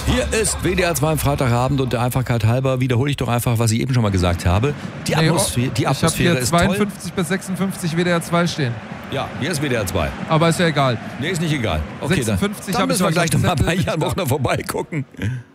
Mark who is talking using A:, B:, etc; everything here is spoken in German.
A: Hier ist WDR 2 am Freitagabend und der Einfachkeit halber wiederhole ich doch einfach, was ich eben schon mal gesagt habe. Die Atmosphäre
B: ich habe hier
A: ist
B: 52 bis 56 WDR 2 stehen.
A: Ja, hier ist WDR 2.
B: Aber ist ja egal.
A: Nee, ist nicht egal. Okay,
B: 56
A: dann müssen wir gleich noch mal bei
B: Jan
A: Jan Buchner vorbeigucken.